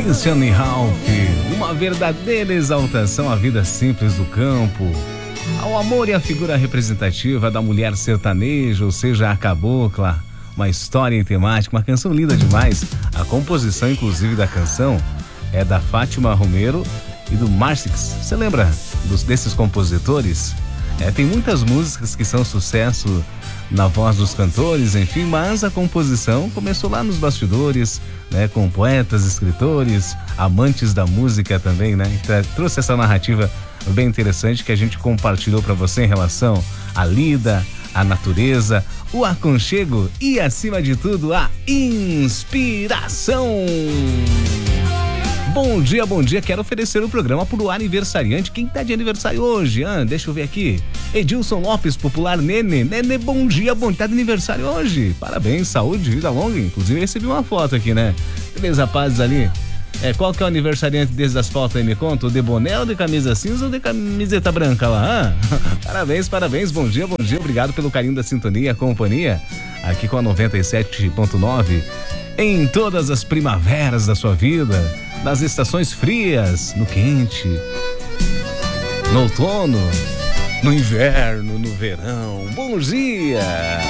Luciano Ralph, uma verdadeira exaltação à vida simples do campo, ao amor e à figura representativa da mulher sertaneja, ou seja, a cabocla. Uma história em temática, uma canção linda demais. A composição, inclusive, da canção é da Fátima Romero e do Marcix. Você lembra desses compositores? Tem muitas músicas que são sucesso na voz dos cantores, enfim, mas a composição começou lá nos bastidores, né, com poetas, escritores, amantes da música também, né? Então, trouxe essa narrativa bem interessante que a gente compartilhou para você em relação à lida, à natureza, o aconchego e, acima de tudo, a inspiração. Bom dia, quero oferecer o programa pro aniversariante. Quem tá de aniversário hoje? Deixa eu ver aqui. Edilson Lopes, popular Nene. Nene, bom dia, tá de aniversário hoje. Parabéns, saúde, vida longa. Inclusive, recebi uma foto aqui, né? 3 rapazes ali. Qual que é o aniversariante desde as fotos aí, me conta? O de boné ou de camisa cinza ou de camiseta branca lá? Parabéns, bom dia, obrigado pelo carinho da sintonia, companhia, aqui com a 97.9, em todas as primaveras da sua vida, nas estações frias, no quente, no outono, no inverno, no verão. Bom dia!